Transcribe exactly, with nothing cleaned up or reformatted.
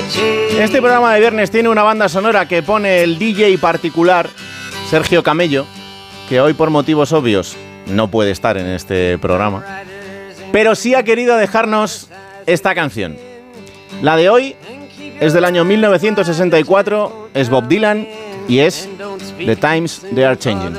Este programa de viernes tiene una banda sonora que pone el D J particular, Sergio Camello, que hoy por motivos obvios no puede estar en este programa, pero sí ha querido dejarnos esta canción. La de hoy es del año mil novecientos sesenta y cuatro, es Bob Dylan y es The Times They Are Changing.